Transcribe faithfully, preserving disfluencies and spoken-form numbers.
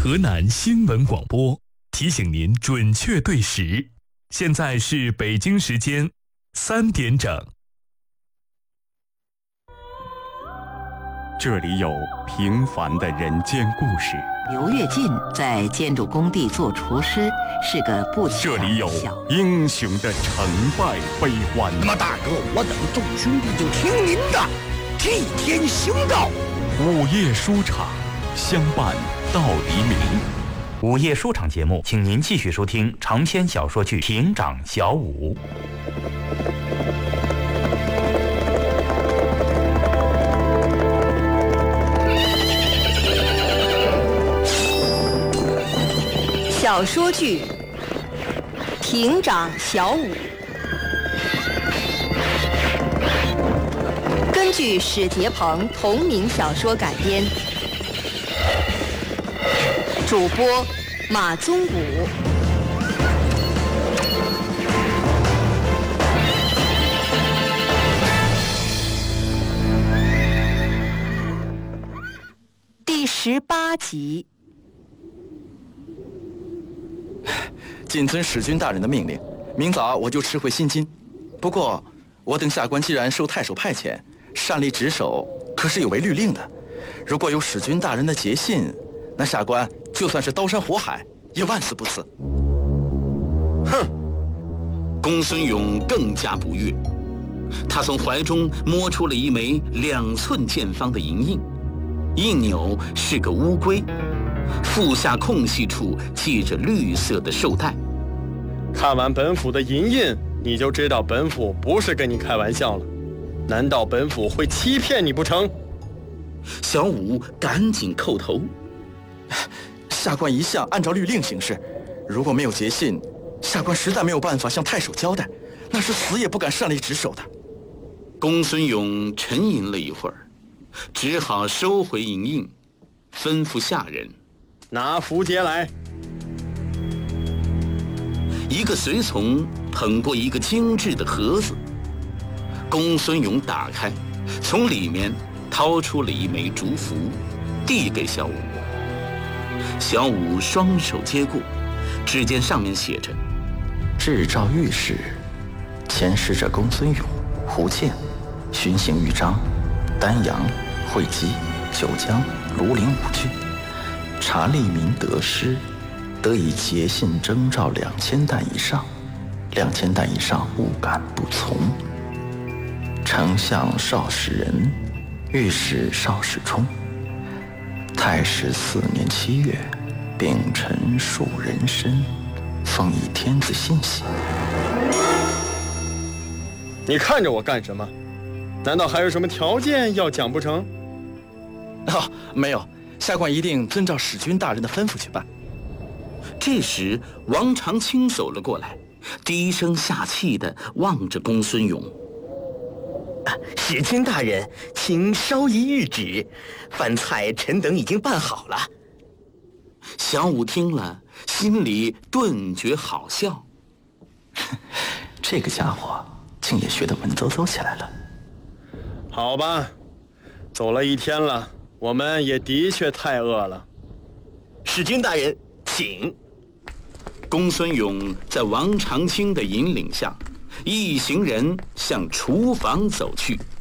河南新闻广播提醒您准确对时，现在是北京时间三点整。 这里有平凡的人间故事。 刘跃进在建筑工地做厨师，是个不起眼的小。 这里有英雄的成败悲欢。 那么大哥，我等众兄弟就听您的，替天行道。 午夜书场，相伴到黎明。 午夜书场节目，请您继续收听长篇小说剧《亭长小五》。 小说剧《亭长小五》根据史杰鹏同名小说改编，主播马宗武。第十八集。 谨遵使君大人的命令，明早我就驰回新津。不过，我等下官既然受太守派遣，擅离职守，可是有违律令的。如果有使君大人的节信，那下官就算是刀山火海，也万死不辞。 哼！公孙勇更加不悦，他从怀中摸出了一枚两寸见方的银印，一扭是个乌龟，腹下空隙处系着绿色的绶带。 看完本府的银印，你就知道本府不是跟你开玩笑了。难道本府会欺骗你不成？ 小五赶紧叩头。 下官一向按照律令行事，如果没有节信，下官实在没有办法向太守交代，那是死也不敢擅离职守的。 公孙勇沉吟了一会儿，只好收回银印，吩咐下人拿符节来。 一个随从捧过一个精致的盒子，公孙勇打开，从里面掏出了一枚竹符，递给小五。小五双手接过，只见上面写着： 制诏御史，前使者公孙勇、胡建，巡行豫章、丹阳、会稽、九江、庐陵五郡，查吏民得失，得以节信征召两千担以上，两千担以上勿敢不从。丞相邵士仁，御史邵士冲，太史四年七月，丙辰属壬申，封以天子信玺。 你看着我干什么？难道还有什么条件要讲不成？ 哦，没有，下官一定遵照使君大人的吩咐去办。 这时，王长青走了过来，低声下气地望着公孙勇。 啊，使君大人，请稍一谕旨，饭菜臣等已经办好了。 小五听了，心里顿觉好笑。 这个家伙竟也学得文绉绉起来了。 好吧，走了一天了，我们也的确太饿了。 使君大人，请。 公孙勇在王长青的引领下，一行人向厨房走去。